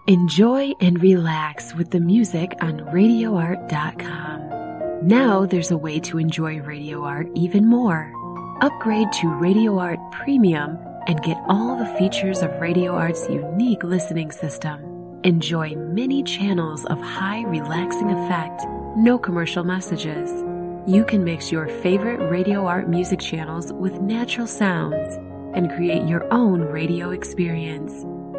Enjoy and relax with the music on RadioArt.com. Now there's a way to enjoy Radio Art even more. Upgrade to Radio Art Premium and get all the features of Radio Art's unique listening system. Enjoy many channels of high relaxing effect, no commercial messages. You can mix your favorite Radio Art music channels with natural sounds and create your own radio experience.